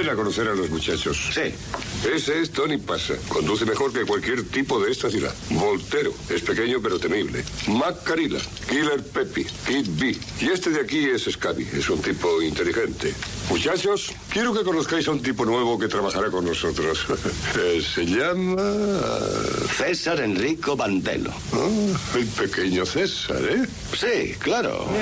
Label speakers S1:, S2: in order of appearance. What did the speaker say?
S1: Ven a conocer a los muchachos.
S2: Sí.
S1: Ese es Tony Pasa. Conduce mejor que cualquier tipo de esta ciudad. Voltero. Es pequeño pero temible. Mac Carilla. Killer Peppy. Kid B. Y este de aquí es Scabby. Es un tipo inteligente. Muchachos, quiero que conozcáis a un tipo nuevo que trabajará con nosotros. Se llama...
S2: César Enrico Bandelo.
S1: Ah, el pequeño César, ¿eh?
S2: Sí, claro.